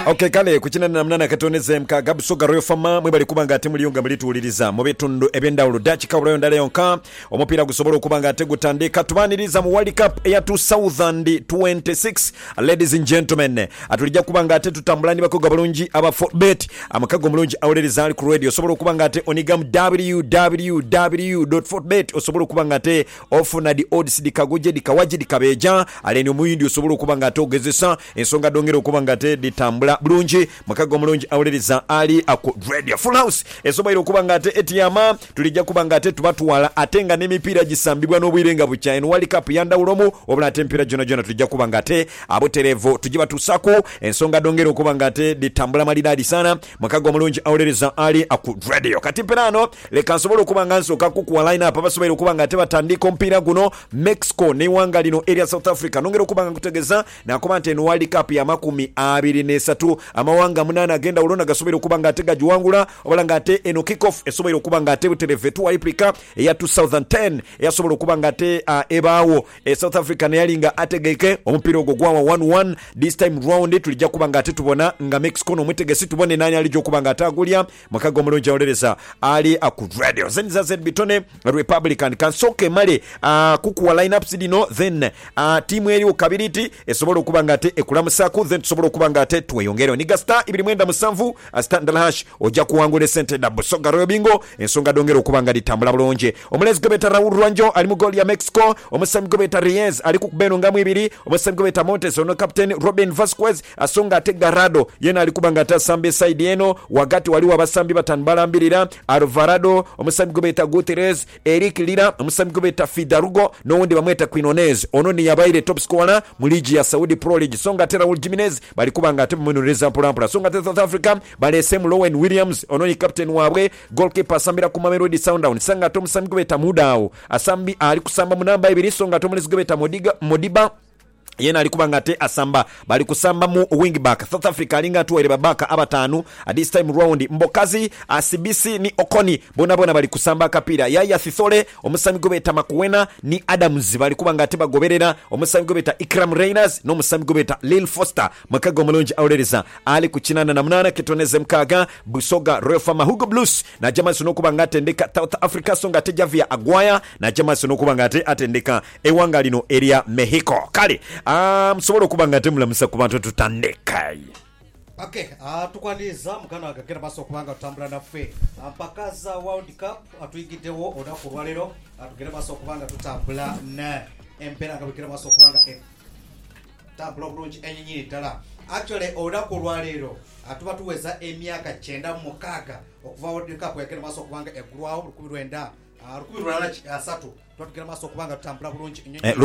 Okay kale kuchina na mnana katoneze mkaga Busoga Royal Fama mwebali kubanga ate muliyonga mulituuliriza mu bitundu ebyendawulo dakika olwonda yonka omupiira gusobola okubanga ate gutandika tubaniriza mu World Cup ya 2026. Ladies and gentlemen, atulijja kubanga ate tutambulani bakoga bulungi aba Fortbet amakago mulungi awuliriza ali ku radio osobola okubanga ate onigam www.fortbet osobola okubanga ate ofuna di odds dikagoje dikawaji dikabeja aleni omuyindi osobola okubanga ate ogezesa ensonga dongera okubanga ate ditambula bulungi makago mulungi awuliriza ali aku radio full house esobola okubanga ate etiyama tulijja kubanga ate tubatuwala atenga n'emipiira gisambibwa n'obwirenga bucha en World Cup yandawulomu obula ate emipiira jona tulijja kubanga ate aboterevo tujiba tusako ensonga dongera okubanga ate ditambula malidadi sana makago mulungi awuliriza ali aku radio kati penano leka nsobola okubanga nsoka kukuwa line up abasobola okubanga ate batandika omupiira guno Mexico ne wanga lino area South Africa nongera okubanga kutegeza nakuba nti en World Cup ya 23 amawanga munana agenda ulona gasobola okubanga ate gajiwangula obalanga ate eno kick off esobola okubanga ate buterevetu Africa ya 2010 yasobola okubanga ate ebaawo South Africa ne yalinga ategeke omupiira ogwo gwawa 1-1 this time round tulijja kubanga ate tubona nga Mexico no mwetegesi tubone nani alijo kubanga atagulya makago mulungi awulereza ali aku radio zenza zbitone Republican kansoke male kukuwa lineups dino then timu eri okabiriti esobola okubanga ate ekulamusaku then tusobola okubanga ate tweyongere niga star 27 standard hash ojja kuwangula sente da Busoga Royal bingo ensonga dongera okubanga litambula bulungi omulezi gobeta Raul Rwanjo ali mu goal ya Mexico omusami gobeta Reyes ali ku kubeno ngamu ibiri omusami gobeta Montes ono captain Robin Vasquez asonga ate Garado yena ali kubanga ate sambe side eno wagati wali wabasambi batanbalambirira Alvarado omusami gobeta Gutierrez Eric Lira omusami gobeta Fidarugo n'owundi bamweta Quinones ono ni yabaire top scorer mu ligi ya Saudi Pro League songa ate Raul Jimenez bali kubanga ate munonereza mpulampula songa ate South Africa bali Sam Lowen Williams ono ni captain wabwe goalkeeper asambira ku Mamelodi Sundowns sanga ate omusami gobeta Mudao asambi ali kusamba mu namba 2 songa ate omulezi gobeta Modiba yena alikubanga ate asamba bali kusamba mu wing back South Africa alinga tuwele babaka abatanu at this time round Mbokazi Asibisi ni Okoni bona bali kusamba kapira Yaya Thithole omusami gobeta Makuwena ni Adams bali kubanga ate bagoberera omusami gobeta Ikram Reyners no omusami gobeta Lil Foster makago mulungi awulereza ali kukinana na munana ketoneze mkaga Busoga Royal Fama Hugo Blues na Jamas no kubanga atendeka South Africa songa ate Javia Aguaya na Jamas no kubanga ate atendeka ewanga lino area Mexico kale msobola okubanga ate mulamusa ku bantu tutandekai. Okay, tukwaniriza mukana akagera baso kubanga tutambula naffe mpaka za World Cup atuyigiddewo olunaku lwaleero atugere baso kubanga tutambula na empera akabikira baso kubanga tambula bulungi enyinyiri ddala actually olunaku lwaleero atuba tuweza emyaka 96 okuva World Cup yakera baso kubanga eggulwawo 1993 twatugera maso kubanga tutambula bulungi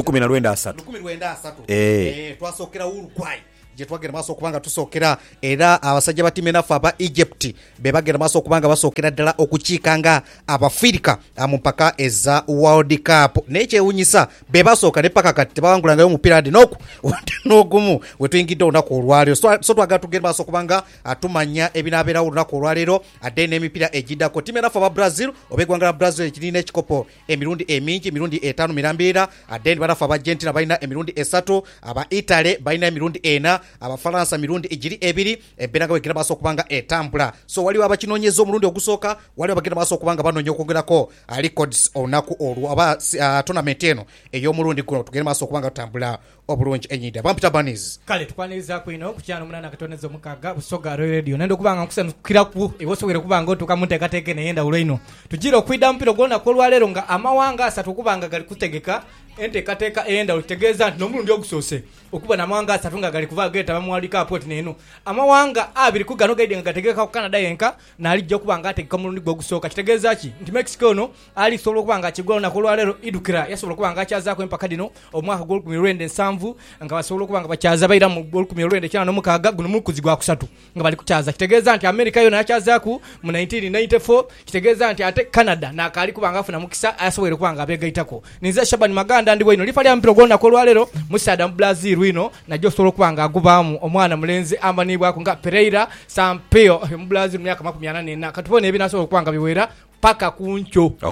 1993 twasokera Uruguay je twagera maso kubanga tusokera era abasajja batime nafa aba Egypt bebagera maso kubanga basokera ddala okukiikanga abafirika mpaka eza World Cup neche unyisa bebasoka ne paka kati bawangulanga omupira adi nogumu wetuyingidde olunaku olwaleero so twagatugera maso kubanga atumanya ebinabeera olunaku olwaleero ate n'emipira egiddako time nafa aba Brazil obegwangala Brazil ekirina ekikopo emirundi emingi emirundi 5 mirambira ate banafa aba Argentina balina emirundi 3 aba Italy balina emirundi 4 abafaransa mirundi ejiri ebiri ebenanga wekira baso kubanga etambula so waliwo abakinonyezo omulundi ogusooka waliwo abagenda baso kubanga banonye okwogerako records onaku olwo aba tournament eno ey'omulundi guno tugenda baso kubanga tutambula obulungi enyida bampita banis kale tukwaniriza kwino kukyano munana katoneza mukaga Busoga Radio nendo kubanga nkusanukira ku ewosobwere kubanga otuka munteekateeke neyenda ulweino tujira okwida mpiro gwona kolwaleero nga amawanga asatu kubanga gali kutegeka enteekateeka eyenda utegeeza nti n'omulundi ogusoose okuba namawanga asatu nga gali kuva geta bamwalika apoti neno amawanga abiri kugano gaide nga gategeka ku Canada yenka nalijja kubanga ategeka omulundi gw'ogusooka kitegeeza ki nti Mexico no ali solo kubanga akigwala na kolwaleero idukira yasobola kubanga akyazaako empaka dino omwaka gol 1970 nga basobola kubanga bakyaza bayira mu gol 1996 guno mukuzi gwa kusatu nga bali kukyaza kitegeeza nti America yo nakyazaako mu 1994 kitegeeza nti ate Canada nakali kubanga afuna mukisa asobola kubanga abegaitako niza Shabani Maganda ndi bwino lifali ampiro gonna kolwaleero musada mu Brazil wino najjo solo kubanga agubaamu omwana mulenzi amanibwa nga Pereira Sampaio mu Brazil myaka 84 katubone ebinasobola kubanga biwera paka kuncho okay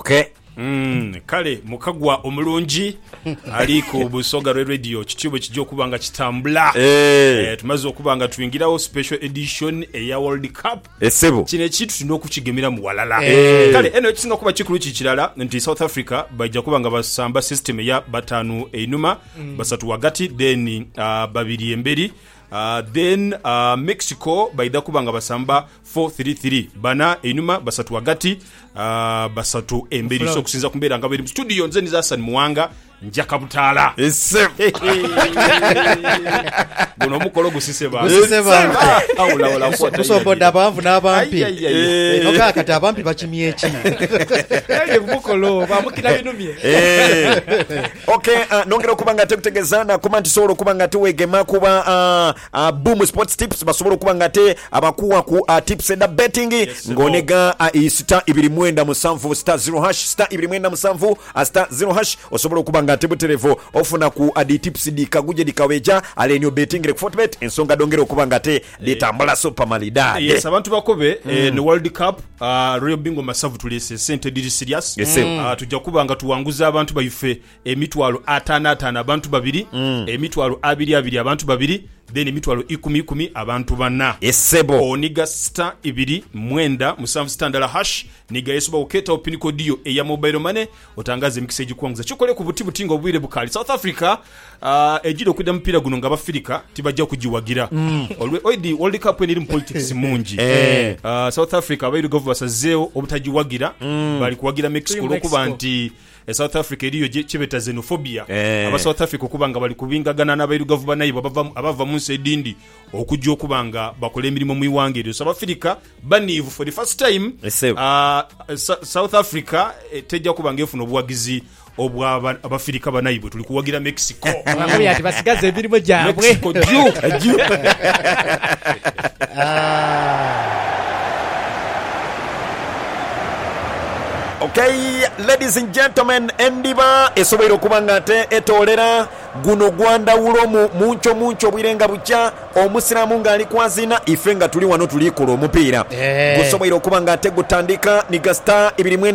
kale mukagwa omulungi ali ku Busoga Radio kitiibwa kijja okuba nga kitambula tumaze okuba nga tuyingirawo special edition eya World Cup esebo kino ekintu tulina okukigemera mu walala kale eno ekisinga kuba kikulu kikirala nti South Africa bajja kuba nga basamba system eya batano einuma basatu wagati then babiri emberi then Mexico baida kubanga basamba 4-3-3 bana einuma basatu wagati basatu emberi so kusinza kumbera nga bali mu studio nze ni Hassan Muwanga njaka butala bono mukolo gusise ba awula kusoboda abavu n'abampi noka kati abampi bakimyechi mukolo bamukira binumye okay nongera kubanga tekutegezana kumanti solo kubanga tuwegema kuba boom sports tips basobola kubanga te abakuwa ku tips and betting ngonega star 297 star 0 hash star 297 star 0 hash osobola kubanga tebuterevo ofuna ku tips dikaguje dikaweja alenyo betting rek fortbet ensonga dongero kubanga te litambula super malida yes abantu bakobe ne World Cup Royal Bingo masavu tulese sente diri serious tujja kubanga tuwanguza abantu bayufe emitwalo atana abantu babiri emitwalo abiri abantu babiri then emitwalo 10 abantu bana esebo oniga star 2 standard hash niga yesuba oketa opiniko dio eya mobile money otangaze mikise gikwanguza chikole ku butingo obwire bukali South Africa ejiro kwida mpira guno ngaba Africa tibajja kujiwagira oidi World Cup eri mu politics mungi South Africa abayiru government bazeo obutajiwagira bali kuwagira Mexico lokuba nti South Africa eriyo chibeta xenophobia aba South Africa kubanga bali kubingagana n'abayiru government nayi abava munsi edindi okujja okubanga bakola emirimu mu iwange South Africa banivu for the first time South Africa tejja kubanga efuna obuwagizi obwa abafirika banayibo tuli kuwagira Mexico bamwe ati basigaze ebirimo gyabwe Mexico Okay, ladies and gentlemen, endiba esobero kubanga te etolera guno gwanda ulomu muncho bwirenga bucha omusiramu ngali kwazina ifenga tuli wano tulikola omupira gusobero kubanga te gutandika ni gasta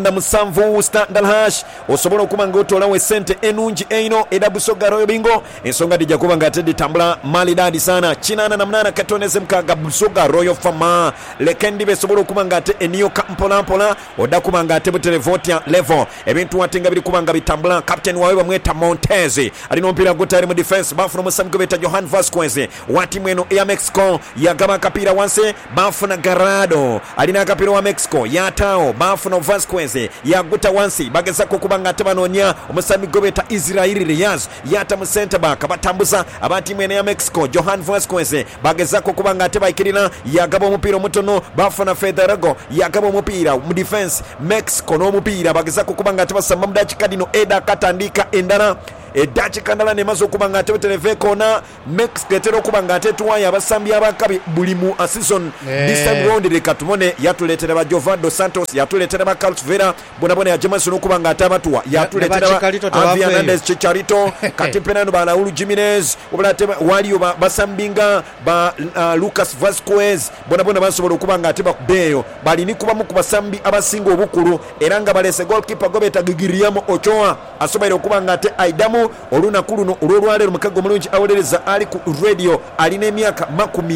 297 standard hash osobola kubanga otola we sente enungi eino edabusoga Royal Bingo ensonga dijja kubanga te ditambula malidadi sana chinana na mnana katoneze mkaga busoga Royal Fama lekendi besobola kubanga te eniyo kampola oda kubanga te televotia level ebintu watenga biri kubanga bitambula captain wawe bamweta Montez alino mpira gutari mu defense bafu no Sam Gobeta Johan Vasquez wati mweno ya Mexico yagaba kapira wanse bafu na Garado alina kapira wa Mexico yatao bafu no Vasquez yaguta wansi bageza ko kubanga tabanonya Sam Gobeta Israeli Reyes yata mu center back batambuza abati mwene ya Mexico Johan Vasquez bageza ko kubanga tabaikirina yagaba umupira mutono bafu na Federago yagaba umupira mu defense Mexico no mupira bageza ko kubanga tabasamba mudachi kadino eda katandika endana edachi kandala nemazo kubanga televe kona Mexico etero kubanga tetuwaya abasambi abakabi bulimu a season this time round de katumone yatuletera ba Jovan dos Santos yatuletera ba Carlos Vera bonabona ya James no kubanga atabatuwa yatuletera Avian Hernandez Chicharito katipenano ba Raul Jimenez obulate waliyo basambinga ba Lucas Vasquez bonabona basobola kubanga ateba kubeyo bali ni kuba mu kubasambi abasinga obukulu eranga balese goalkeeper Gobeta Gigiriamo Ochoa asobaire kubanga ate Aidamu oluna kuluno olwalero mukago mulungi awolereza ali ku radio alina emyaka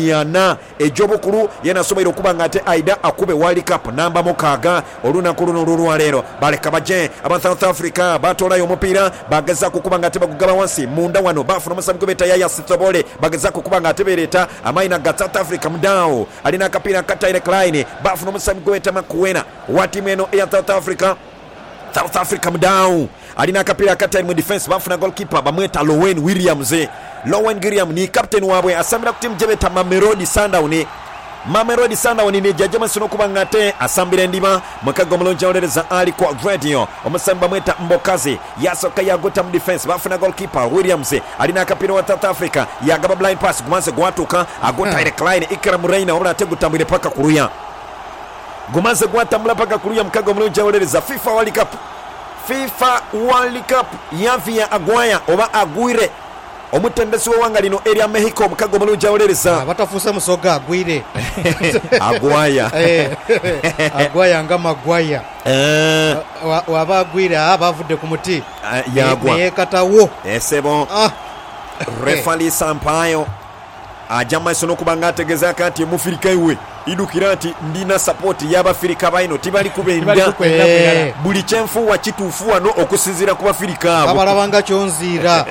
40 ejobukulu yena asobaire kubanga ate Aida akube World Cup namba mukaga oluna kuluno olwalero baleka baje aba South Africa batolayo omupira bageza kubanga ate bagugaba wansi munda wano bafu no Sam Gobeta yaya sitobole bageza kubanga ate bereta amaina ga South Africa mudao alina kapira kataire Klein bafu no Sam Gobeta makuena wati meno ya South Africa mudao alina kapira kataire mu defense bafu na goalkeeper bamweta Lowen Williams ni captain wabwe asambira ku team jebeta Mamelodi Sundowns ni jajama sino kubanga te asambira ndima mukago mulonja olereza ali kwa radio omusamba mweta Mbokazi yasoka yaguta mu defense bafu na goalkeeper Williams alina kapira wa South Africa yagaba blind pass gumanze gwatuka agota ile Klein Ikram Reina obula tegutambire paka kuruya gumanze gwatambula paka kuruya mukago mulonja olereza FIFA World Cup Yavia Aguaya oba Aguire omutendesi w'ewanga lino erya Mexico omukago omulungi awulereza batafuuse musoga agwire agwaya agwaya nga magwaya waba agwire bavudde ku muti yagwa neyekatawo esebo refali Sampaio ajja maaso n'okuba nga ategezaako nti emufirika iwe idukira nti ndina sapoti y'abafirika baino tibali kubenda buli kyenfuuwa kituufu wano okusinziira ku bafirika abo babalabanga kyonziira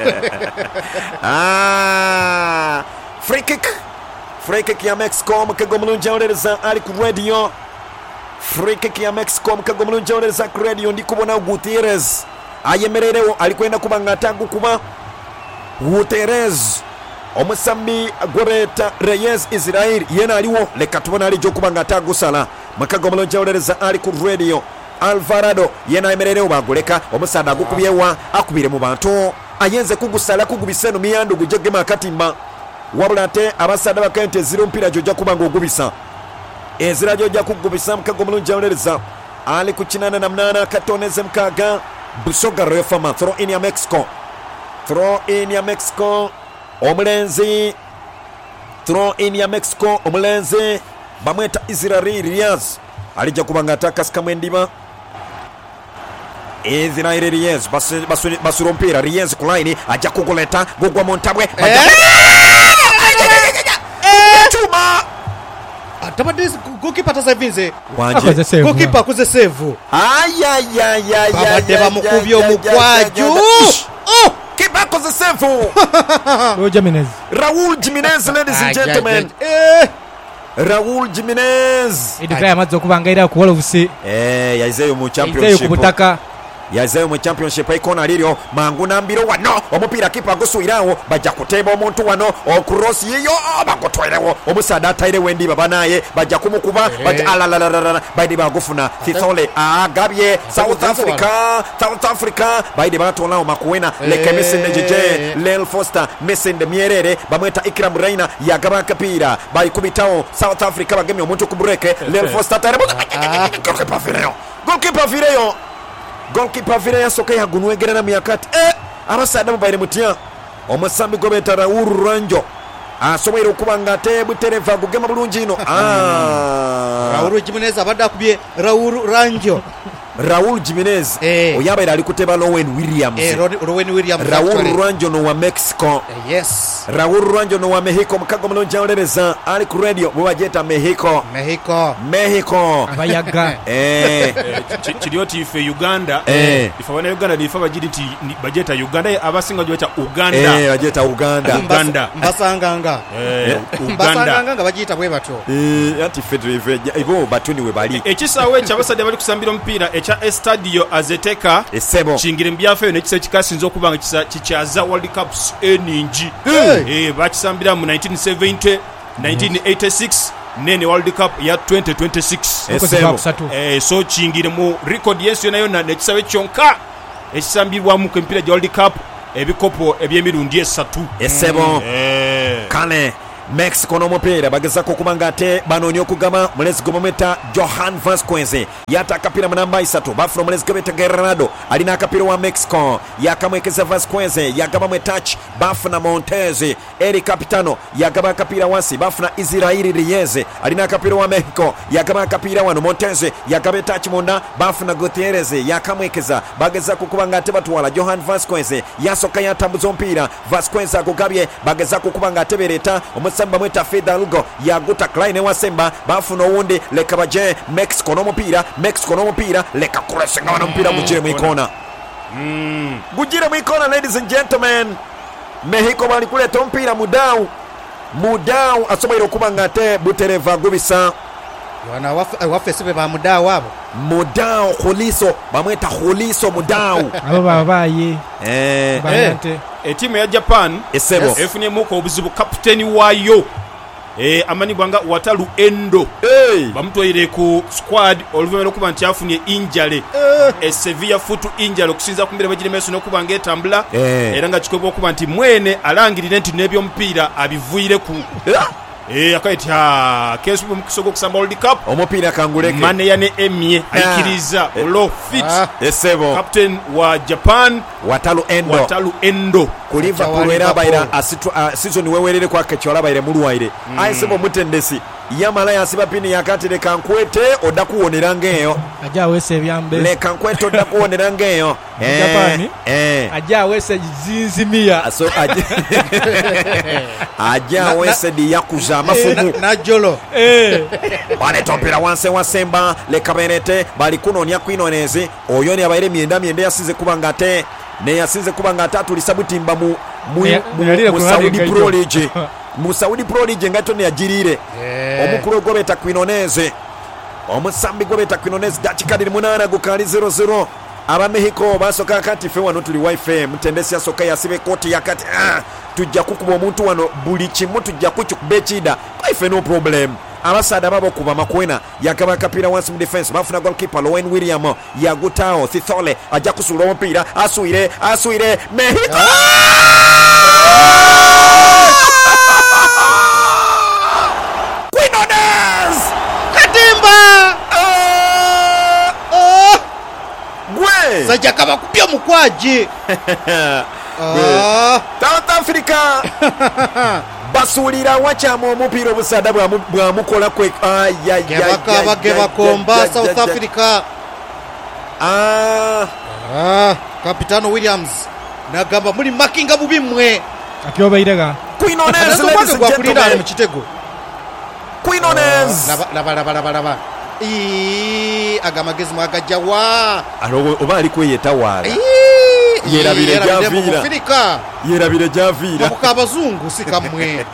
free kick ya Mexico omukago omulungi awulereza ali ku radio free kick ya Mexico omukago omulungi awulereza ku radio ndi kubona Gutierrez ayemereirewo ali kwenda kuba nga atagukuba Gutierrez omusambi gwebeeta Reyes Israel yena aliwo leka tubona alijja okuba nga atagusala mukago omulungi awulereza ali ku radio Alvarado yena ayemereirewo baguleka omusaadha agukubyewa akubire mu bantu ayenze kugusala kugubisa eno miyandu gujegema akatimba wabula ate abasaadha bakente ezira omupiira gyojja kuba nga ogubisa ezira gyojja kugubisa mukago omulungi awulereza ali ku 88 katoneze mukaaga Busoga refama throw in ya Mexico omulenzi throw in ya Mexico omulenzi bamweta Israel Reyes alijja kuba nga atakasikamu endiba Israel Reyes basula omupiira Reyes ku line ajja kuguleta gugwa mu ntabwe chuma tabadde gokipa tasavinze wanje gokipa akuze sevu babadde bamukubye omukwaju kipa akoze sevu Raul Jimenez ladies and gentlemen Raul Jimenez edikaya amazze okuba nga era ku Wolves yazeyo mu championship ikona liryo mangu nambiro wano omupiira kipa agusuirawo bajja kuteeba omuntu wano okurosi yiyo bagutwerewo omusaadha atairewo endiba banaye bajja kumukuba baidi bagufuna Thithole agabye South Africa baidi batolawo makuwena leke Mesinde jeje Lel Foster Mesinde Mierere bamweta Ikram Reina yagaba akapiira bayikubitawo South Africa bagemye omuntu ku break Lel Foster goalkeeper vire yasoka yagunwegerera myakati abasaadha mubaire mutya omusambi gobeeta Raul Ranjo asoboire okuba nga ate butereva agugema bulungi ino Raul Jimenez abadde akubye Raul Ranjo Raul Jimenez oyabaire ali kuteba Rowan Williams Raul Ranjo no wa Mexico yes Raul Ranjo no wa Mexico mukago mulungi awulereza ali ku radio bwebajeta Mexico abayaga kiriyo tife Uganda ife abana Uganda nife bagiri ti bajeta Uganda abasinga bajeta Uganda bajeta Uganda mbasanganga nga bagiyita bwe batyo ati fedrive ibo batuni we bali ekisawe ky'abasadde bali kusambira omupiira ekya Estadio Azteca esebo kingire mbyafe n'ekisa kikasinza okuba nga kikyaza World Cups eningi bakisambira mu 1970 1986 nene World Cup ya 2026 so kingire mu record yesu yona n'ekisawe kyonka ekisambirwamu ku mpira gya World Cup ebikopo eby'emirundi esatu esebo kale Mexico n'omupiira bagezako okuba nga ate banoonya okugama mulezi gomometa Johan Vasquez yata akapiira mu namba 3 bafuna omulezi gobeta Guerrero alina akapiira wa Mexico yakamwekeza Vasquez yagaba mu touch bafuna Montez Eri Capitano yagaba akapiira wansi bafuna Israel Reyes alina akapiira wa Mexico yagaba akapiira wano Montez yagaba touch munda bafuna Gutierrez yakamwekeza bagezako okuba nga ate batwala Johan Vasquez yasoka yatambuza omupiira Vasquez agugabye bagezako okuba nga ate bereta Samba mweta Fidalgo yaguta Klein wasemba bafuna owundi leka baje Mexico n'omupiira leka kulesenga wana omupiira gujire mu ikona gujire mu ikona ladies and gentlemen Mexico bali kuleta omupiira mudau asoboire okuba nga ate butereva gubisa wana waffe sibe ba mudau abo Juliso bamweta Juliso mudau abo babaye etimu ya Japan efunyemu obuzibu kapiteni waayo amanibwanga Wataru Endo bamutwaire ku squad oluvannyuma okuba nti afunye injale Sevilla foot injale okusinza ku mbira bagire meso n'okuba nga etambula era nga kikoba okuba nti mwene alangirire nti n'ebyomupiira abivuire ku akaita kesu mukisogo kusamba World Cup omupiira kanguleke mane ya ne emye aikiriza lo fit esebo captain wa Japan Wataru Endo ku Liverpool era abaira season wewerere kwa kechola abaire mulwaire aisebo mutendesi yamala yasiba pini yakati le kankwete odakuwonera ngeyo ajja wese ebyambe le kankwete odakuwonera ngeyo Japani ajja wese zinzimia ajja wese di yakuza amafumu na jolo bale tompera wanse wasemba le kabenete bali kunonya kwinonezi oyo ne abaire myenda yasize kubanga ate ne yasize kubanga atatu lisabutimba mu Saudi Pro League mu Saudi Pro League ngato ne yagirire omukuru gobeta kwinoneze omusambi gobeta kwinoneze dakikadiri munana gukali 0-0 aba Mexico basoka kati fe wano tuli wifi mutendesi asoka yasibe koti yakati tujja kukuba omuntu wano buli kimu tujja kuchukubechida kaife no problem abasada babo kuba makwena yakaba kapira once mu defense bafuna goalkeeper Lowen William yagutao Thithole ajja kusula ompira asuire Mexico Quinones katimba gwe sajja kaba kupya mukwaji South Africa basulira wakyama omupiira obusada bwamukola kwe bakomba South Africa kapitano Williams nagamba muli makinga bubimwe akyobairega Quinones gwakulira mu kitego Quinones laba agamagezi mwagajjawa oba ali kweyeta waala yerabire javira abazungu sikamwe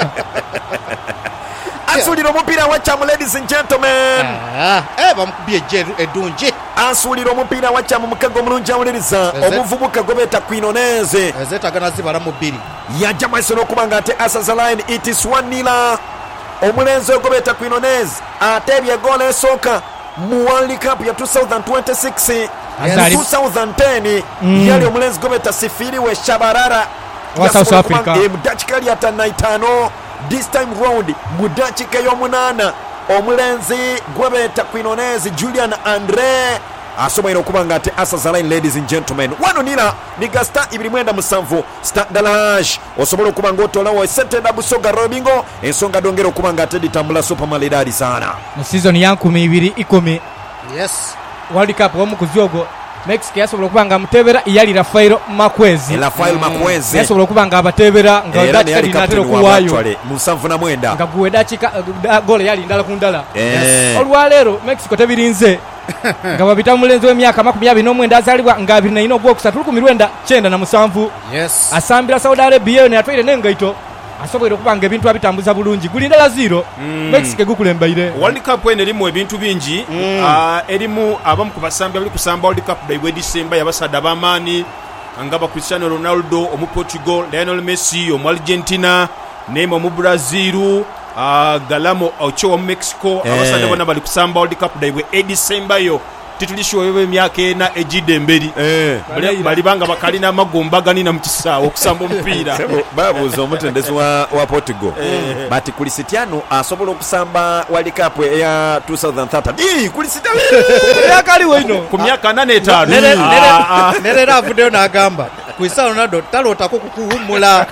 asulira omupiira wakyama ladies and gentlemen bamukubye edungi asulira omupiira wakyama mukago omulungi awuliriza omuvubuka gobeta Quinones zetagana zibala mu bbiri yajja maiso n'okubanga ate asaza line it is 1-0 omulenzi ogobeta Quinones ateebye egoola esooka mu World Cup ya 2026 2010 yali omulenzi gobeta Sifiriwe Shabalala wa South Africa mu dakika lyata 5 this time round mu dakika y'omunaana omulenzi gwebeta Quinones Julian Andre asobola okuba nga ate asaza line ladies and gentlemen 1-0 niga star 297 star dalash osobola okuba nga otolawo esentenda busoga robingo ensonga dongera okuba nga ate ditambula super malidadi sana mu season ya 2010 yes World Cup omukuzyogo Mexico yasobola okuba nga mutebera yali Rafael Makwezi yasobola okuba nga abatebera nga dakika linatera okuwaayo mu 7-9 nga guwe dakika gole yali ndala ku ndala olwaleero Mexico tebirinze nga babita mulenzi w'emyaka 29 azalibwa nga 24 ogwokusatu 1997 yes asambira Saudi Arabia ne yatwaire n'engaito asobola okuba nga ebintu abitambuza bulungi gulindala 0 Mexico gukulembaire World Cup ene erimu ebintu bingi erimu abamu ku basambi abali kusamba World Cup daibwe December yabasada bamaani ngaba Cristiano Ronaldo omu Portugal Lionel Messi omu Argentina Neymar mu Brazil Galamo Ochoa mu Mexico abasada bona bali kusamba World Cup daibwe December yo titulishiwe emyaka ena ejide mberi bali banga bakalina amagomba ganina mu kisaawo okusamba omupiira babuuza omutendesi wa Portugal bati Cristiano asobola okusamba World Cup eya 2030 Cristiano yakaliwo ino ku myaka 45 nerera avuddeyo n'agamba Cristiano Ronaldo talotako kukuwummula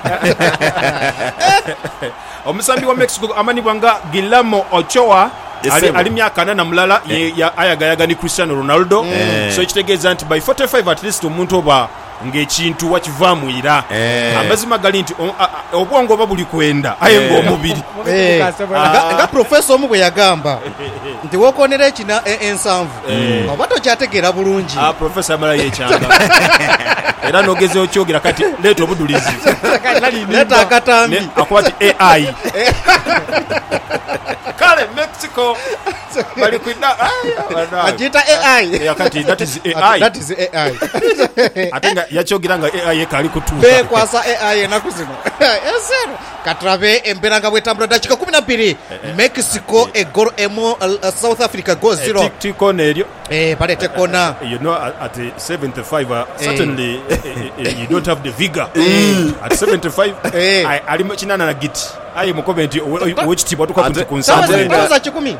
omusambi wa Mexico amanibwa nga Guillermo Ochoa ali myaka 4 mulala ayagayaga ni Cristiano Ronaldo so ekitegeeza nti by 45 at least omuntu oba ng'ekintu wakivaamuira amazima gali nti obwongo oba buli kwenda aye ng'omubiri nga professor omu bwe yagamba nti wokonera ekina ensanvu oba tokyategeera bulungi professor amala yekyanga era nogezeho kyogera kati leeta obudulizi leeta akatambi akuba ti AI kale Mexico bali kwenda agita AI yakati that is AI atenga yakyogera nga AI ekali kutuuka bekwasa AI enaku zino esero katrabe emberanga bwetambula dakika 12 Mexico egoro emo South Africa go 0 tiko neryo palete kona you know at 75 certainly you don't have the vigor at 75 ali machinana na git ayi mu comment owekitiibwa tukakuti ku Ate- nsanvu ate- za 10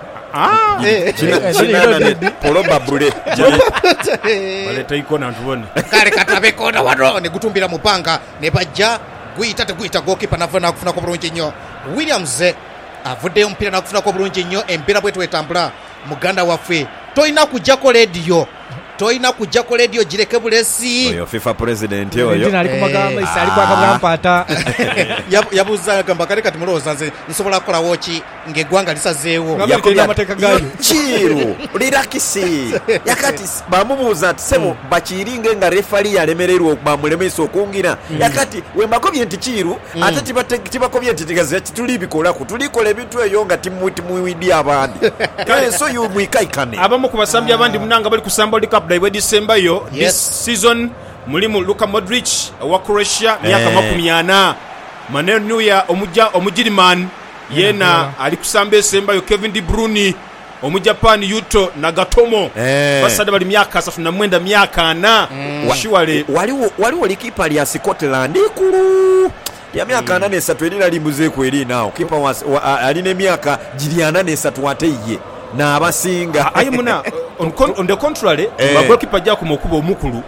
probably baleta ikona ntubone kale Katrabe kona wano ne gutumbira mu ppanga ne bajja guyita gokipa nava nakufunako bulungi nnyo. Williams avuddeyo omupiira nakufunako bulungi nnyo. Empiira bwe twetambula muganda waffe toyina kujjako lediyo gireke bulesi. oyo FIFA president oyo ali kumagamba isa ali kwakabulampata yabuuza agamba kale kati mulowooza nze nsobola kukolawo ki ng'eggwanga lisazeewo. Yakola amateeka gayo. Kiru lirakisi yakati bamubuuza ati sebo bakiringe nga refali yalemererwa bamulemesa okungira yakati wembakobye nti Kiru ate tibakobye nti tigazi tulibikolaku tulikola ebintu eyo nga timuwidi abandi kale so yumwikaikane abamu ku basambi abandi munanga bali kusamba World Cup daiwe December yo Yes. this season mulimu Luka Modric wa Croatia myaka 40 Manuel Neuer omujiriman yena ali kusamba esemba yo Kevin De Bruyne omujapan Yuto Nagatomo basada bali myaka 39 myaka 4 shiwale waliwo likipa lya Scotland ikulu ya myaka 43 erina limbuzeeko eri naawo kipa alina emyaka giri 43 ate ye n'abasinga ayimuna on the contrary bagokipa jakuma okuba omukulu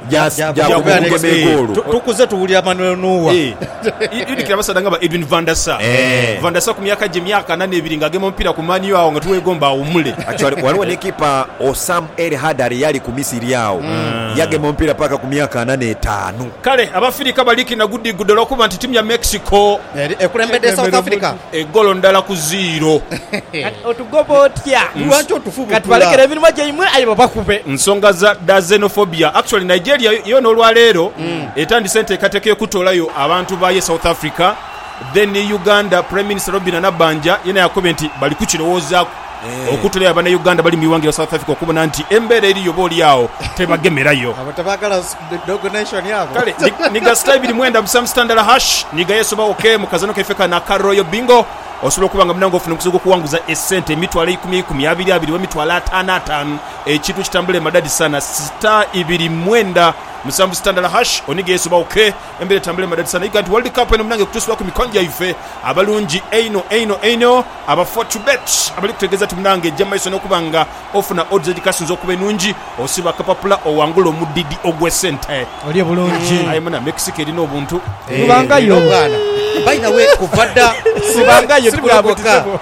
tukuze tuwulira Manuel Neuer yudikira basada nga ba Edwin van der Sar van der Sar ku myaka gye myaka 42 ng'agema omupiira ku Man U awo nga tuwegomba awumule waliwo nekipa Osam El Hadari yali ku Misiri awo yagema omupiira paka ku myaka 45 kale abafirika baliki na guddi gudde olwokuba nti timu ya Mexico ekulembedde South Africa egolo ndala ku 0 otugoba otya lwaki otufubutula katubalekera ebirimu gyaimwe ayo babakube nsonga za xenophobia actually Nigeria yo n'olwaleero etandise enteekateeka y'okutoolayo abantu baye South Africa then Uganda Prime Minister Robinah Nabbanja yena yakobye nti bali kukirowoozaako okutolayo abannayuganda bali mu biwange bya South Africa okubona nti embeera eriyo boolyawo tebagemerayo abo tebagala dog nation yabo kale niga star 2 Musamu Standard hash niga yesoba oke mukazano kefeka na Royal Bingo osobola okubanga munango ofuna okusobola okuwanguza essente emitwalo 10 w'emitwalo 5 ekintu kitambula emadadi sana star 2 Musamu Standard hash oniga yesoba oke embere tambula emadadi sana iga nti World Cup eno munange kutusibwa ku mikonja ife abalungi eino aba Fortubet abali kutegeeza ti munange jamaiso n'okubanga ofuna odds education z'okuba enungi osiba kapapula owangula omudidi ogw'essente oli bulungi ayimuna Mexico erina obuntu tubangayo bwana by the way kuvadda tubangayo tubulabutizebo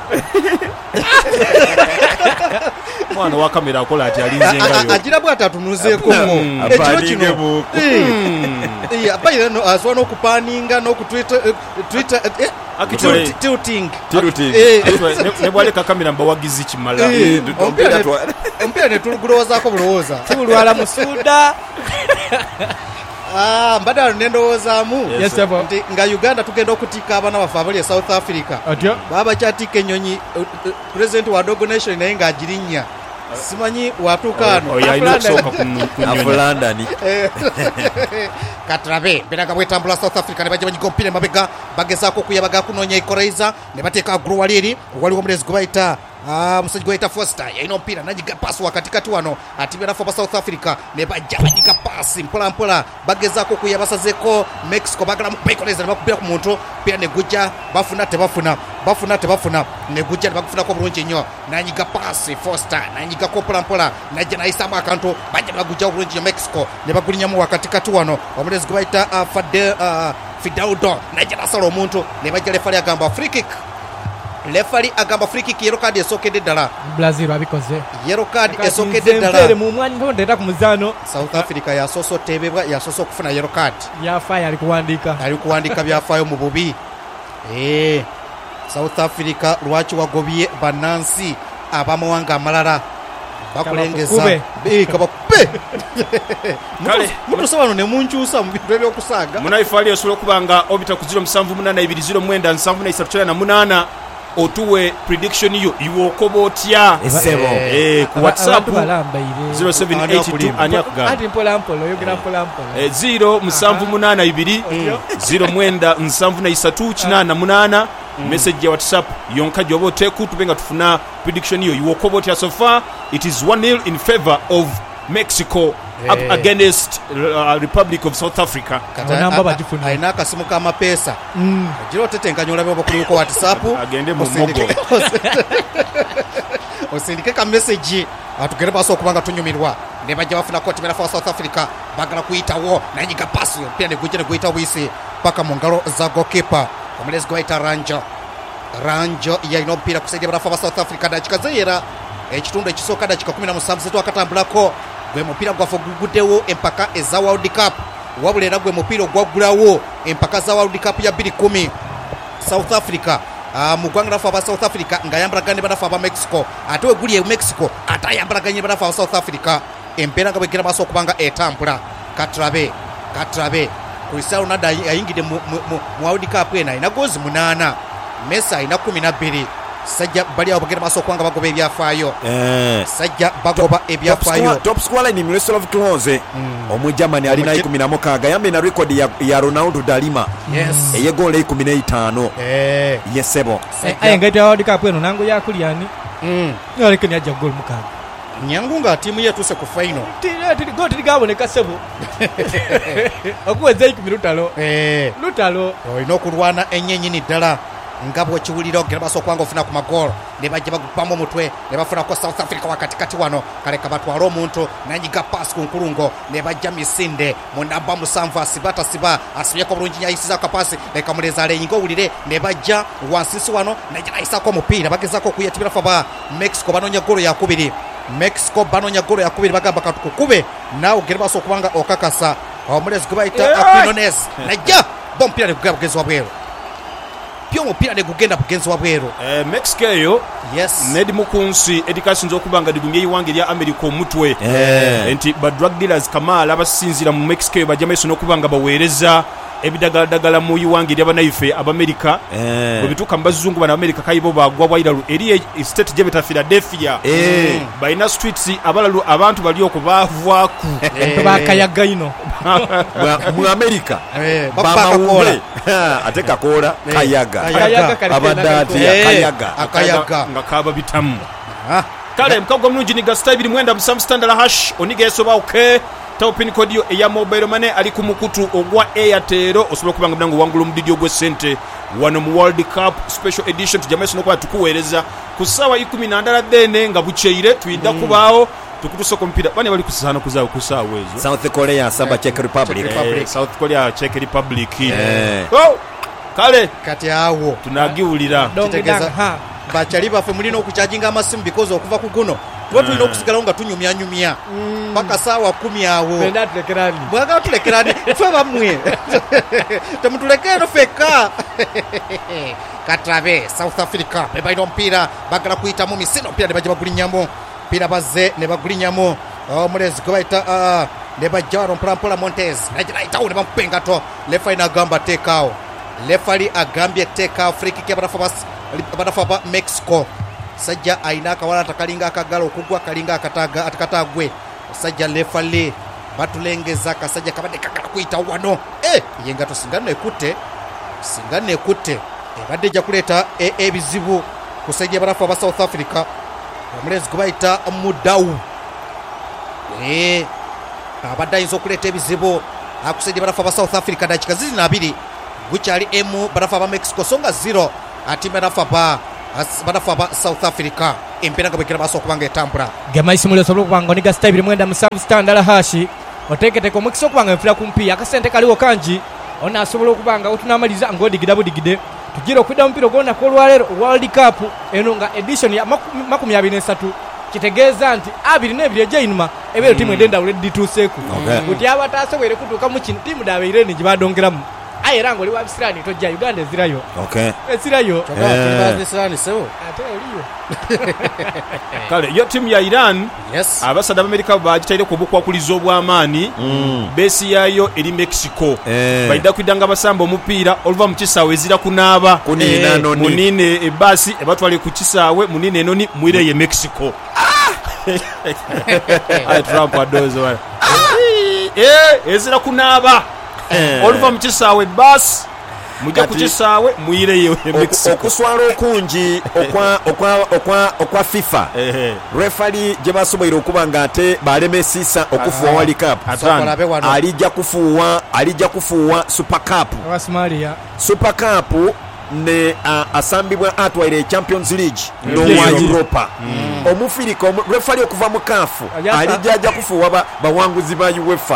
mwana wa kamera akola ati alinzengayo agira bwati atunuzeeko ekiro kino abayira asobola n'okupaninga n'okutilting ne bwaleka kamera mbawagizi kimala omupiira ne tulugulowoozaako bulowooza tubulwala musuuda mbadde alo nendowoozaamu Yes, sir. nti nga Uganda tugenda okutika abaana baffe abali e South Africa atyo baba bakyatika ennyonyi pulezidenti wa Dog Nation naye ng'agirinnya simanyi watuuka ano oyalina okusooka ku nyonyi afulandani Katrabe mbeeraga bwetambula South Africa ne bajja banyiga omupiira emabega bagezaako okuyabaga kunoonya ekoraiza ne bateeka gulu wali eri waliwo omulezi gwe bayita musajja gwe bayita Foster yalina omupiira nanyiga paasi wakatikati wano atibya naffe aba South Africa ne bajja banyiga paasi mpolampola bagezaako okuya basazeeko Mexico bagalamu ekoraiza ne bakubira ku muntu omupiira ne gujja bafuna tebafuna ne gujja ne bagufunako bulungi nnyo nanyiga paasi Foster nanyigako mpolampola najja nayisaamu akantu bajja bagujjawo bulungi nnyo Mexico ne bagulinyamu wakatikati wano omulezi gwe bayita Fidaudo najja nasala omuntu ne bajja lefali agamba free kick yellow card esookedde ddala Brazil abikoze yellow card esookedde ddala ddala mu mwanya ndeta ku muzaano South Africa yasoose otebebwa yasoose okufuna yellow card yafayo ali kuwandiika byafaayo mu bubi South Africa lwaki wagobye bannansi abamawanga amalala bakulengeza kabakube kale mutusa wano ne munkyusa mu bintu ebyokusaaga munaifaali osobola okubanga obita ku 0782093798 otuwe prediction yo iwokoba otya esebo ku WhatsApp balambaire 0782 ani akugamba ati mpolampola oyogera mpolampola 0792793 message ya WhatsApp yonka gyoba oteeku tube nga tufuna prediction yo iwokoba otya. So far it is 1-0 in favor of Mexico up against Republic of South Africa. Namba bajifunira. Aina akasimu k'amapeesa gira otetenkanya olaba bakuluko WhatsApp Agende mu mogo. osindike ka message atugere baso okubanga tunyumirwa ne bajja bafuna koti bera for South Africa bagala kuyitawo nanyiga pass pia ne gujere kuyita wisi paka mu ngalo za goalkeeper omulezi gwaita Ranjo yaino mpira kusaidia bera for South Africa dakikazeyera ekitundu ekisooka dakika 17 akatambulako gwe mupira gwafa gugudewo empaka eza World Cup wabula era gwe mupira gwagulawo empaka za World Cup ya 2010 South Africa mugwanga rafa ba South Africa ngayambalaganye barafa ba Mexico ate we guli e Mexico atayambalaganye barafa ba South Africa empera nga begira baso kubanga etambula Katrabe Cristiano Ronaldo ayingide mu World Cup ena ina gozi 8 Messi ina 12 sajja bali abagira baso kwanga bagoba ebyafaayo sajja bagoba ebyafaayo top scorer ni Miroslav Klose omujamani alina 16 yambe na record ya Ronaldo Dalima eye goal 15 yesebo ayengaita World Cup eno nango yakulyani yalekeni ajja goal mukaga nyangu nga timu yetu se ku final tiri gaboneka sebo okuweza 10 lutalo oyina okulwana enyenyini ddala ngabo chiwulira ogera baso kwanga ofuna ku magol ne bajja bagupamo mutwe ne bafuna ko South Africa wakatikati wano kale kabatwalo omuntu nanyiga pass ku nkulungo ne bajja misinde munamba musanva sibata siba asibye ko bulungi nyayisiza ka pass ne kamuleza lenyingo wulire ne bajja wansisi wano najja isako omupira bagezako kuyatibira faba Mexico banonya golo ya kubiri bagamba katukube nawe ogera baso kwanga okakasa omulezi kubaita Aquinones najja bompira ne kugabugezwa bwero pyo mupira ne kugenda bugenzi wa bwero Mexico yo Ned Mukunsi edikasinzo okubanga digumye yiwange lya America omutwe enti ba drug dealers Kamala abasinzira mu Mexico bajameso nokubanga baweereza ebidagala mu yiwange lya banaife ab'Amerika bobituka mbazungu bana America kayibo bagwa bwairalu eri state jebeta Philadelphia baina streets abalalu abantu bali okubavwaku bakayaga ino mu America bapaka kola ateka kola kayaga abadati akayaga ngakaba bitamu kale mkagwa mnungi ni gasta 2 Sam standard hash oniga esoba okay Taupin kodio eya mobile money ali ku mukutu ogwa Airtel osobola kubanga mnango wangulu mdidio gwe sente wano mu World Cup special edition tujameso nokuba tukuweereza ku sawa 10 dene nga bucheire tuinda kubaawo tukutuso kompira bane bali kusana kuzao kusawa ezo South Korea saba Czech Republic South Korea Czech Republic kale kati awo tunagiwulira kitegeza bachali bafe mulino okucharginga amasimu because okuva ku guno tuba tulina okusigala nga tunyumya paka sawa 10 awo bwaga tulekerani fe bamwe temutulekero feka Katrabe South Africa bebaino mpira bagala kuyita mu misino mpira ne bajja bagulinyamo mpira baze ne bagulinyamo omulezi gobaita ne bajja rompola Montez najira itawo ne bampenga to lefa ina gamba tekao lefali agambye tekao free kick barafa ba Mexico sajja aina kawala takalinga akagalo okugwa kalinga akataga atakatagwe sajja lefali batulengeza kasajja kabade kakala kuyita wano yenga to singane kutte ebadde ja kuleta ebizibu kusajja barafa ba South Africa omulezi kubaita Mudau abadde ayinza okuleta ebizibu akusajja barafa ba South Africa dakika 2 guchali emu barafa ba Mexico songa 0 atima barafa ba South Africa empena kabekera baso kubanga etambura gema isimulo sobolo kubanga niga style 2 Musanvu standard hashi otekete ko Mexico kubanga mfira kumpiya akasente kaliwo kanji ona asobolo kubanga otunamaliza ngodigide tujira okwida mpiro gona ko lwalero World Cup eno nga edition ya 23 kitegeeza nti 22 eje inuma ebero timu edenda already tuseku kuti abatasobwere kutuka mu timu dabeire ni jibadongeramu ayerango liwa Bisirani tojja Uganda ezirayo ezirayo Bisirani sewo atoliyo kale yo timu ya Iran abasada America bagitaire kubukwa kulizo obwamaani besi yayo eri Mexico baida kwidanga basamba omupira oluva mu kisawe ezira kunaaba munine ebasi ebatwale ku kisawe munine enoni mwire ye Mexico ay Trump adozo ezira kunaaba oluva mu kisawe bas mujja ku kisaawe muyireyo e Mexico. Okuswala okungi okwa FIFA refali gye basoboire okuba nga ate balemesisa okufuwa World Cup alijja kufuuwa Super Cup ne asambibwa atwaire Champions League n'owa Europa omufirika refali okuva mu kafu alijja kufuuwa bawanguzi ba UEFA.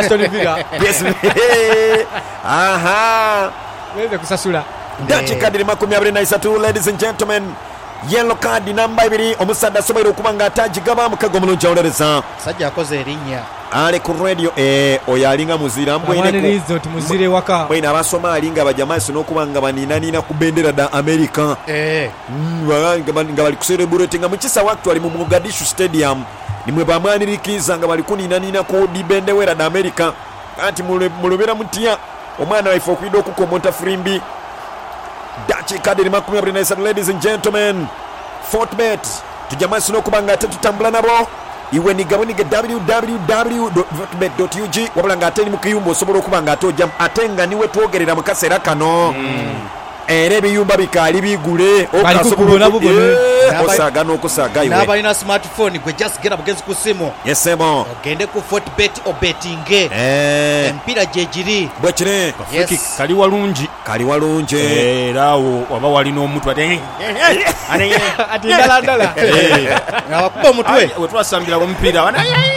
Aha kusasula dakika 23 ladies and gentlemen, yellow card namba 2 omusadde asoboire okuba nga atagigaba mukago omulungi awulereza sajja akoze erinnya ale ku radio oyo alinga muzira muzire waka bwine abasomaali nga bajamasi n'okuba nga baninanina ku bendera da America nga bali kuserebureti nga mukisawo actually mu Mogadishu stadium nimwe bamwanirikiza nga bali kuninanina ku dibendewera da America anti mulubera mutya omwana waife okwida okukomonta frimbi dakika 23 ladies and gentlemen, Fortbet tujamasi n'okuba nga ate tutambula nabo iwe nigaboniga www.fortbet.ug wabula nga ate ni mu kiyumba osobola okuba nga ate ojja ate nga niwe twogerera mu kaseera kano era ebiyumba bikaali bigule osaaga n'okusaaga iwe n'abalina smartphone gwe just gera bugezi ku simu yesebo ogende ku Fortbet obetinge empiira gye giri bwe kire kali walungi era awo waba walina omuntu ati ndala abakuba omutwe wetwasambira omupiira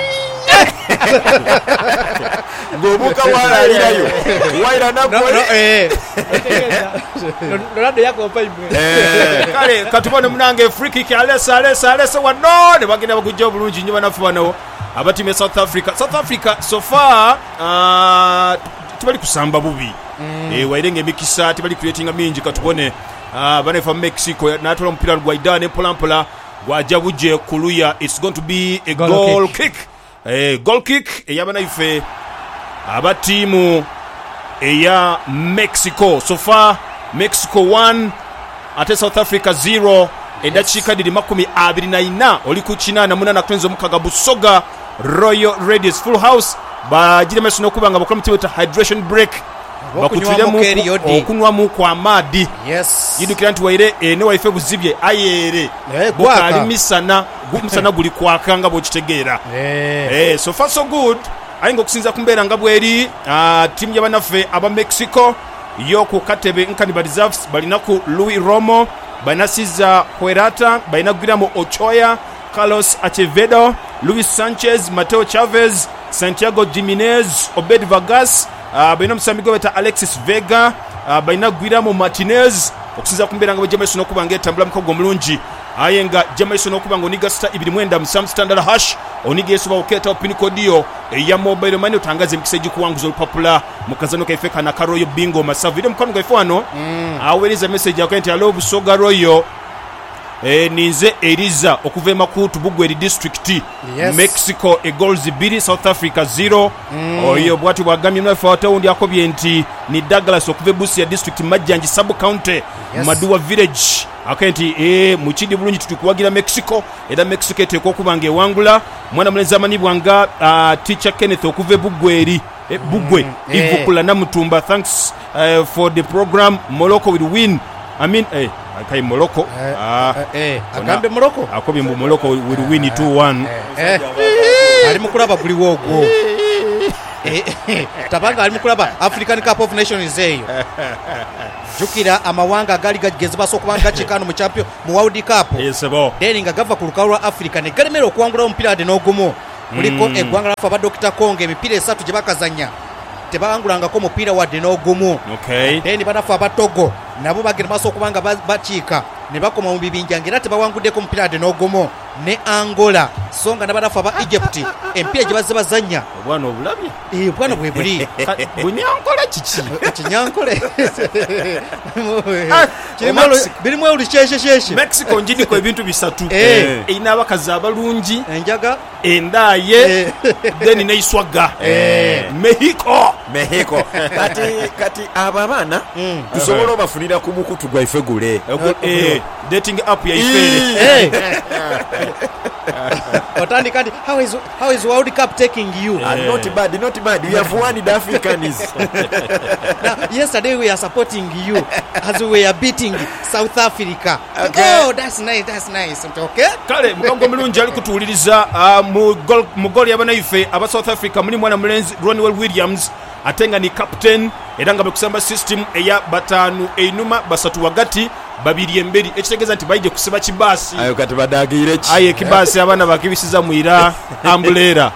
ng'obuuka waalaalirayo waira nagwe Ronaldo yakopa imwe kale katubone munange free kick alesa wano ne bagenda bakujja obulungi nnyo banafu bano abatimu South Africa so far tibali kusamba bubi wairenge emikisa tibali creating mingi katubone banafa Mexico natula omupira gwaida ne polampola gwajja bujje kuluya. It's going to be a goal kick eyabana ife abatimu eya Mexico. So far Mexico 1 ate South Africa 0 edakika 24 oli ku 88 omukaga Busoga Royal Radius Full House bajire meso nokuba nga bakola mutiweta hydration break bakutulemu okunwamu kwa maadi yidukira nti waire ne waife buzibye ayere bukali misana guli kwakanga bokitegeera so far so good ayinga okusinza kumbeera nga bweri timu y'abanafe aba Mexico yo ku katebe nkani ba reserves balina ku Luis Romo, balina Cesar Huerta, balina Guillermo Ochoa, Carlos Acevedo, Luis Sanchez, Mateo Chavez, Santiago Jimenez, Obed Vargas, balina musamigo beta Alexis Vega, balina Guillermo Martinez. Okusinza kumbeera nga bajja no kubanga etambula mukogo mulungi ayenga jamaiso no kubanga oniga star 29 Sam Standard hash oniga esuba oketa opiniko dio ya mobile money utangaze mkiseji kuwanguza olupapula mukazano kaifeka na Karoyo bingo masavu ile mkono kaifu ano aweliza message yako enti alo Busoga Royo ninze Eliza okuvema kutu Bugweri district Mexico goals 2 South Africa 0 oyo bwati bwagamye no fawata undi akobye enti ni Douglas okuve Busia district Majanji sub county Maduwa village akenti muchidi bulungi tutukuwagira Mexico era Mexico eteko kubange wangula mwana mlenza mani bwanga teacher Kenneth okuve Bugweri Bugwe ivukula na Mutumba. Thanks for the program. Morocco will win. I mean kai Morocco akambe Morocco akobye mu Morocco will win 2-1 ali mukulaba buli wogo tabanga ali mukulaba African Cup of Nations eyo jukira amawanga gali gageze basokubanga chikano mu champion mu World Cup yesebo deninga gava ku lukalu lwa Africa ne galemera okuwangula omupira ade n'ogumu muliko eggwanga lafa ba Dr. Konge emipira 3 gye bakazanya tebangulangako omupira wadde n'ogumu then banafu abatogo nabo bagenda maaso okubanga bakiika ne bakoma mu bibinja ngera tebawanguddeko omupira wadde n'ogumu ne Angola so nga nabanafu aba Egypt empira gye bazze bazanya obwana obulabye obwana bwe buli bunyankola kiki kinyankole birimu olukyeshesheshe Mexico njidiko ebintu bisatu eyina abakazi abalungi enjaga endaye then neiswaga Mexico kati aba abaana tusobola obafunira ku mukutu gwaife gule dating app ya ifere otandika nti how is World Cup taking you? Not bad. We have won the Africans. Now, yesterday we are supporting you as we are beating South Africa. Okay. Oh, that's nice. Okay? kale mugongo mulungi ali kutuwuliriza mu gol y'abanaife aba South Africa muli mwana mulenzi Ronwell Williams ate nga ni captain era nga bakusamba system eya batanu einuma basatu wagati babiri emberi ekitegeeza nti bayije kusiba kibaasi ayo kati badagire ki aye kibaasi abaana bakibisiza mwira ambulera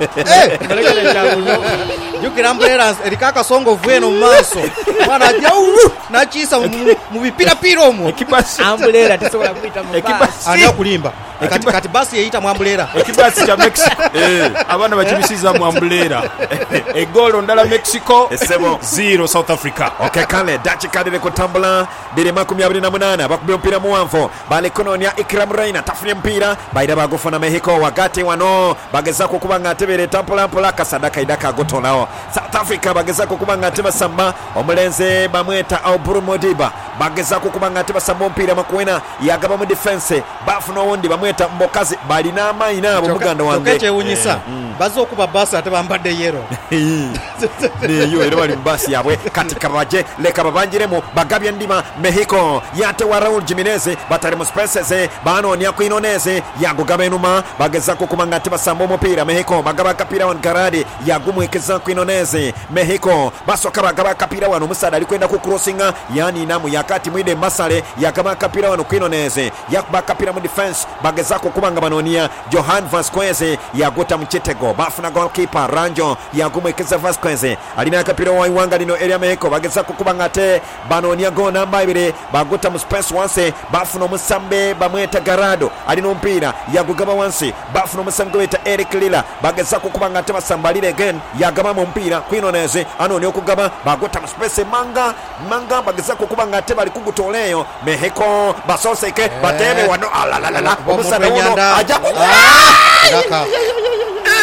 jukira ambulance erikaka songo vueno mu maaso mwana ajja nakiisa mu bipirapira omwo ambulera tesobola kuyita mu basi ani akulimba kati basi yeyita mu ambulera ekibaasi kya Mexico abaana bakibisiza mu ambulera egolo ndala Mexico 0 South Africa. Okay, kale dakika liri kutambula liri 28 bakubye mpira muwanvu balikononya Ikram Reina tafunye mpira baida bagufuna Mexico wagati wano bagezako kuba nga atebere tampola kasadaka idaka agotolawo South Africa bagezako kuba nga atebasamba omulenze bamweta Alburu Modiba bagezako kuba nga atebasamba mpira makuwena yagaba mu defense bafuna wundi bamweta Mbokazi balina amaina abo muganda wange kyewunyisa bazokuba basi ate bambadde yero neyo era bali mbasi yabwe kati kabaje leka babanjiremu bagabya ndima Mexico yate wa Raul Jimenez batari mu spaces banonya kwinoneze yagugaba enuma bagezako kubanga tibasamba omupira Mexico bagaba kapira wan garade yagumwekeza kwinoneze Mexico basoka bagaba kapira wano musada ali kwenda ku crossinga yani namu yakati mwide Masale yagaba kapira wano kwinoneze yakuba kapira mu defense bagezako kubanga banonia Johan Vasquez yagota mu kitego bafuna goalkeeper Ranjo yagumwekeza Vasquez alina kapira wa iwanga lino area Mexico bagezako kubanga te banonia go namba 2 bagota mu space wanse bafuna musambe bamweta Garado alina mpira yagugaba wansi bafuna musambe weta Eric Lila bagezako kubanga te basambalire again yagaba mu mpira kwinoneze anone okugaba bagota mu space manga bagezako kubanga te bali kugutoleyo Mexico basoseke batebe wano alalala omusana uno aja